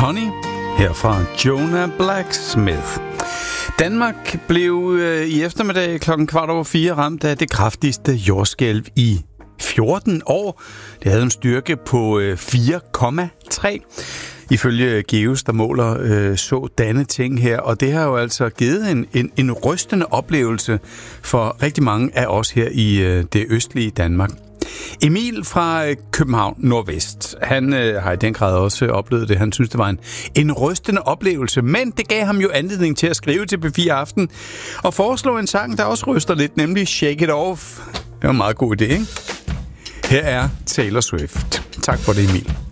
Honey, her fra Jonah Blacksmith. Danmark blev i eftermiddag kl. 4:15 ramt af det kraftigste jordskælv i 14 år. Det havde en styrke på 4,3. Ifølge GEOS, der måler sådanne ting her. Og det har jo altså givet en rystende oplevelse for rigtig mange af os her i det østlige Danmark. Emil fra København Nordvest, han har i den grad også oplevet det. Han synes, det var en rystende oplevelse, men det gav ham jo anledning til at skrive til P4 Aften og foreslå en sang, der også ryster lidt, nemlig Shake It Off. Det var en meget god idé, ikke? Her er Taylor Swift. Tak for det, Emil.